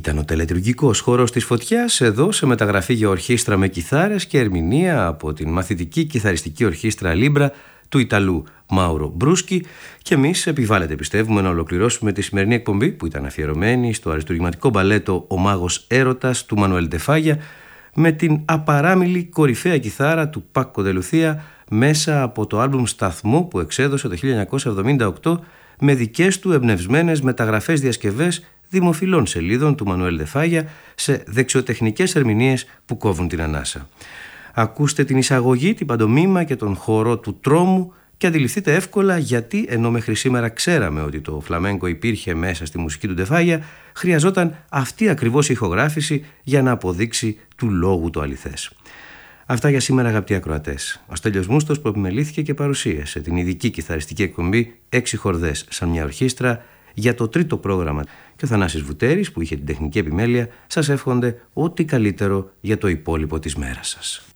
Ήταν ο τελετουργικός χορός της Φωτιάς, εδώ σε μεταγραφή για ορχήστρα με κιθάρες και ερμηνεία από την μαθητική κιθαριστική ορχήστρα Λίμπρα του Ιταλού Μάουρο Μπρούσκι, και εμείς επιβάλλεται, πιστεύουμε, να ολοκληρώσουμε τη σημερινή εκπομπή που ήταν αφιερωμένη στο αριστουργηματικό μπαλέτο «Ο Μάγος Έρωτας» του Μανουέλ ντε Φάγια με την απαράμιλη κορυφαία κιθάρα του Πάκο ντε Λουθία μέσα από το άλμπουμ «Σταθμό» που εξέδωσε το 1978 με δικές του εμπνευσμένες μεταγραφές διασκευές δημοφιλών σελίδων του Μανουέλ ντε Φάγια σε δεξιοτεχνικές ερμηνείες που κόβουν την ανάσα. Ακούστε την εισαγωγή, την παντομήμα και τον χορό του τρόμου και αντιληφθείτε εύκολα γιατί, ενώ μέχρι σήμερα ξέραμε ότι το φλαμέγκο υπήρχε μέσα στη μουσική του ντε Φάγια, χρειαζόταν αυτή ακριβώς η ηχογράφηση για να αποδείξει του λόγου το αληθές. Αυτά για σήμερα, αγαπητοί ακροατές. Ο Στέλιος Μούστος που επιμελήθηκε και παρουσίασε την ειδική κιθαριστική εκπομπή 6 χορδές σαν μια ορχήστρα για το τρίτο πρόγραμμα, και ο Θανάσης Βουτέρης που είχε την τεχνική επιμέλεια σας εύχονται ό,τι καλύτερο για το υπόλοιπο της μέρας σας.